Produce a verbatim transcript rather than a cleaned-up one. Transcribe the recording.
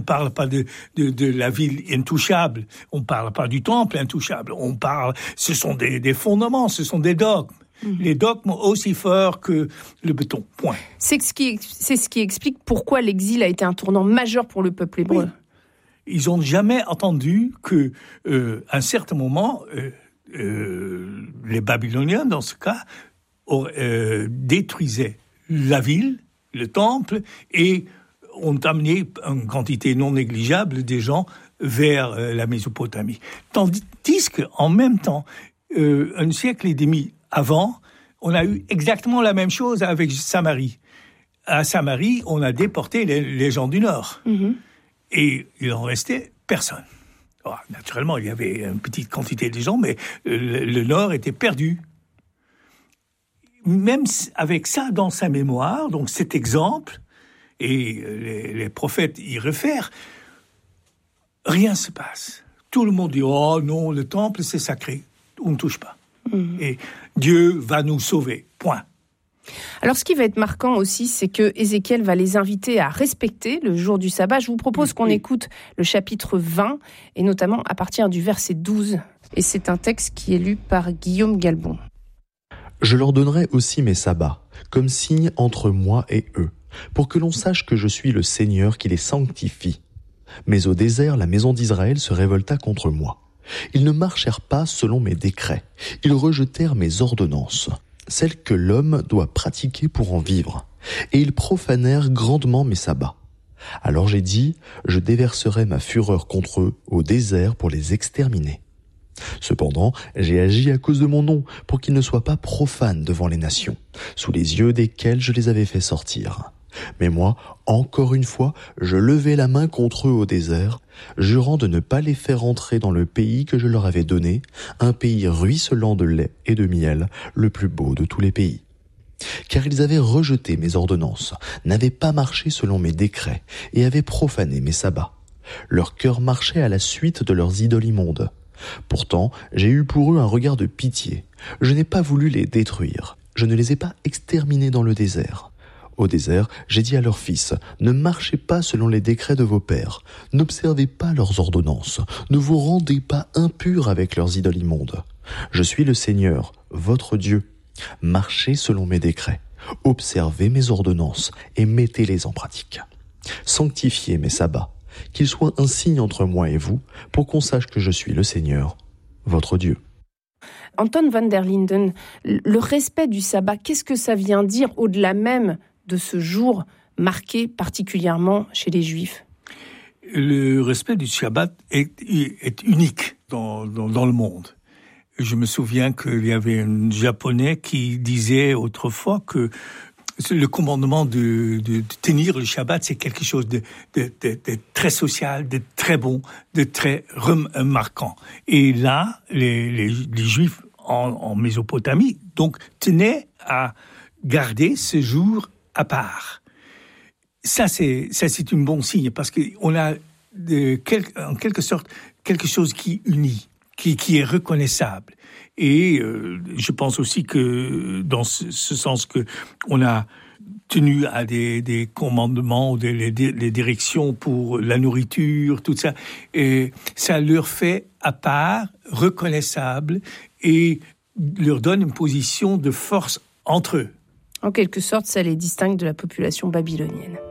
parle pas de, de, de la ville intouchable. On parle pas du temple intouchable. On parle, ce sont des, des fondements, ce sont des dogmes. Mmh. Les dogmes aussi forts que le béton. Point. C'est ce qui, c'est ce qui explique pourquoi l'exil a été un tournant majeur pour le peuple hébreu. Oui. Ils n'ont jamais entendu que, euh, à un certain moment, euh, euh, les Babyloniens, dans ce cas, euh, détruisaient la ville, le temple, et ont amené une quantité non négligeable des gens vers euh, la Mésopotamie. Tandis qu'en même temps, euh, un siècle et demi avant, on a eu exactement la même chose avec Samarie. À Samarie, on a déporté les, les gens du Nord. Mm-hmm. Et il en restait personne. Alors, naturellement, il y avait une petite quantité de gens, mais le, le Nord était perdu. Même avec ça dans sa mémoire, donc cet exemple, et les, les prophètes y réfèrent, rien ne se passe. Tout le monde dit « Oh non, le temple, c'est sacré. On ne touche pas. Mmh. » Et Dieu va nous sauver. Point. Alors, ce qui va être marquant aussi, c'est que Ézéchiel va les inviter à respecter le jour du sabbat. Je vous propose qu'on écoute le chapitre vingt, et notamment à partir du verset douze. Et c'est un texte qui est lu par Guillaume Galbon. « Je leur donnerai aussi mes sabbats, comme signe entre moi et eux, pour que l'on sache que je suis le Seigneur qui les sanctifie. Mais au désert, la maison d'Israël se révolta contre moi. Ils ne marchèrent pas selon mes décrets. Ils rejetèrent mes ordonnances, celles que l'homme doit pratiquer pour en vivre. Et ils profanèrent grandement mes sabbats. Alors j'ai dit, je déverserai ma fureur contre eux au désert pour les exterminer. Cependant, j'ai agi à cause de mon nom, pour qu'ils ne soient pas profanes devant les nations, sous les yeux desquels je les avais fait sortir. Mais moi, encore une fois, je levai la main contre eux au désert, jurant de ne pas les faire entrer dans le pays que je leur avais donné, un pays ruisselant de lait et de miel, le plus beau de tous les pays. Car ils avaient rejeté mes ordonnances, n'avaient pas marché selon mes décrets, et avaient profané mes sabbats. Leur cœur marchait à la suite de leurs idoles immondes. Pourtant, j'ai eu pour eux un regard de pitié. Je n'ai pas voulu les détruire. Je ne les ai pas exterminés dans le désert. Au désert, j'ai dit à leurs fils, ne marchez pas selon les décrets de vos pères. N'observez pas leurs ordonnances. Ne vous rendez pas impurs avec leurs idoles immondes. Je suis le Seigneur, votre Dieu. Marchez selon mes décrets. Observez mes ordonnances et mettez-les en pratique. Sanctifiez mes sabbats. Qu'il soit un signe entre moi et vous, pour qu'on sache que je suis le Seigneur, votre Dieu. Anton van der Linden, le respect du sabbat, qu'est-ce que ça vient dire au-delà même de ce jour marqué particulièrement chez les Juifs ? Le respect du sabbat est, est unique dans, dans, dans le monde. Je me souviens qu'il y avait un Japonais qui disait autrefois que le commandement de, de, de tenir le Shabbat, c'est quelque chose de, de, de, de très social, de très bon, de très remarquant. Et là, les, les, les Juifs en, en Mésopotamie, donc, tenaient à garder ce jour à part. Ça, c'est, ça, c'est un bon signe, parce qu'on a, de, quel, en quelque sorte, quelque chose qui unit, qui, qui est reconnaissable. Et euh, je pense aussi que, dans ce, ce sens que on a tenu à des, des commandements, des les, les directions pour la nourriture, tout ça, et ça leur fait à part, reconnaissable, et leur donne une position de force entre eux. En quelque sorte, ça les distingue de la population babylonienne.